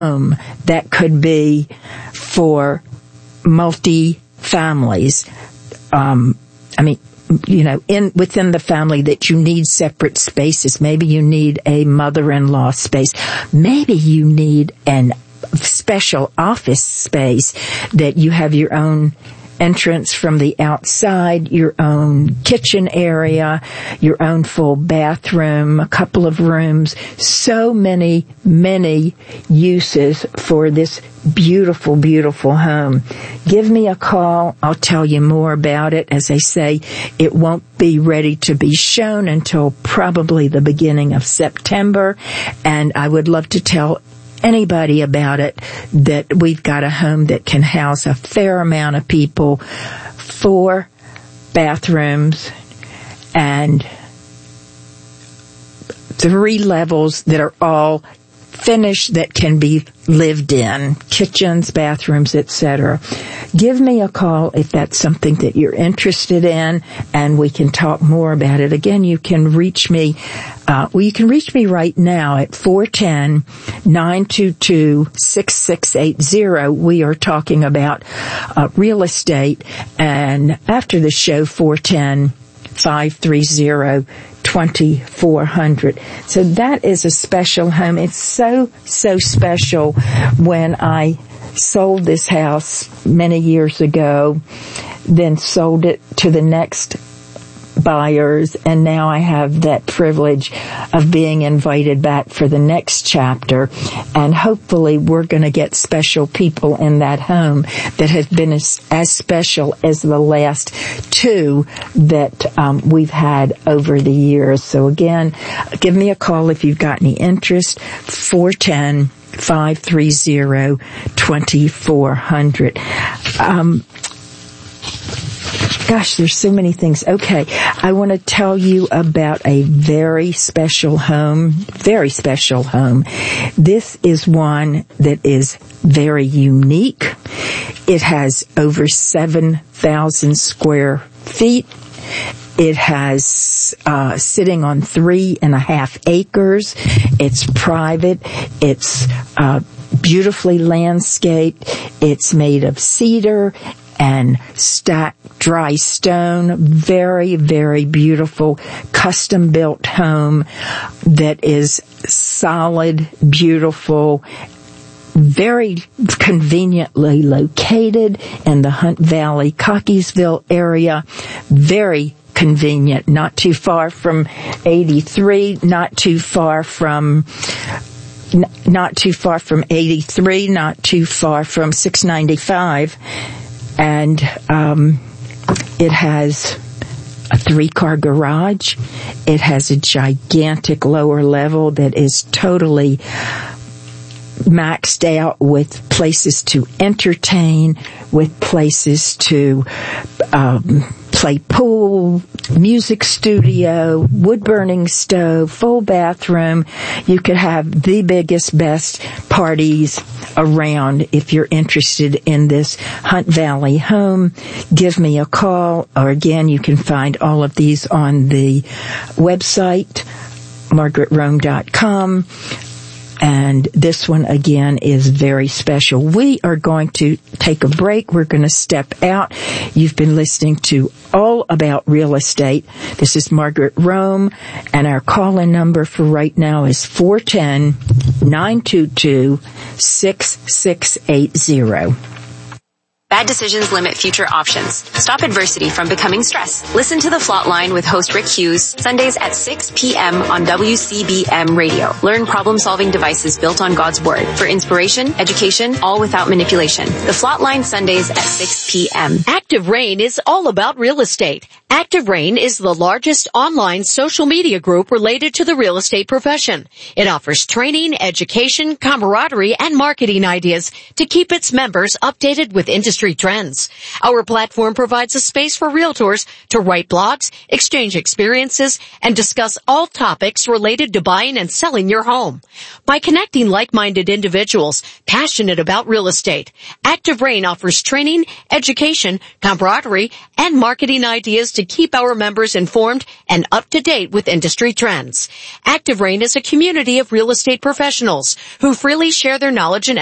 that could be for multi-families. Within the family that you need separate spaces. Maybe you need a mother-in-law space. Maybe you need an special office space that you have your own entrance from the outside, your own kitchen area, your own full bathroom, a couple of rooms, so many uses for this beautiful, beautiful home. Give me a call. I'll tell you more about it. As I say, it won't be ready to be shown until probably the beginning of September, and I would love to tell anybody about it, that we've got a home that can house a fair amount of people, 4 bathrooms and 3 levels that are all finished, that can be lived in, kitchens, bathrooms, etc. Give me a call if that's something that you're interested in, and we can talk more about it. Again, you can reach me, you can reach me right now at 410-922-6680. We are talking about real estate, and after the show, 410-530-2400. So that is a special home. It's so special. When I sold this house many years ago, then sold it to the next buyers, and now I have that privilege of being invited back for the next chapter, and hopefully we're going to get special people in that home that have been as special as the last 2 that we've had over the years. So again, give me a call if you've got any interest, 410-530-2400. Gosh, there's so many things. Okay, I want to tell you about a very special home. This is one that is very unique. It has over 7,000 square feet. It has sitting on 3.5 acres. It's private. It's beautifully landscaped. It's made of cedar and stacked dry stone. Very, very beautiful, custom-built home that is solid, beautiful, very conveniently located in the Hunt Valley, Cockeysville area. Very convenient, not too far from 83, not too far from 83, not too far from 695. And it has a 3-car garage. It has a gigantic lower level that is totally maxed out with places to entertain, with places to play pool, music studio, wood-burning stove, full bathroom. You could have the biggest, best parties around. If you're interested in this Hunt Valley home, give me a call, or again, you can find all of these on the website, margaretrome.com. And this one, again, is very special. We are going to take a break. We're going to step out. You've been listening to All About Real Estate. This is Margaret Rome, and our call-in number for right now is 410-922-6680. Bad decisions limit future options. Stop adversity from becoming stress. Listen to The Flot Line with host Rick Hughes, Sundays at 6 p.m. on WCBM Radio. Learn problem-solving devices built on God's Word for inspiration, education, all without manipulation. The Flot Line, Sundays at 6 p.m. Active Rain is all about real estate. Active Rain is the largest online social media group related to the real estate profession. It offers training, education, camaraderie, and marketing ideas to keep its members updated with industry trends. Our platform provides a space for realtors to write blogs, exchange experiences, and discuss all topics related to buying and selling your home. By connecting like-minded individuals passionate about real estate, Active Rain offers training, education, camaraderie, and marketing ideas to to keep our members informed and up to date with industry trends. Active Rain is a community of real estate professionals who freely share their knowledge and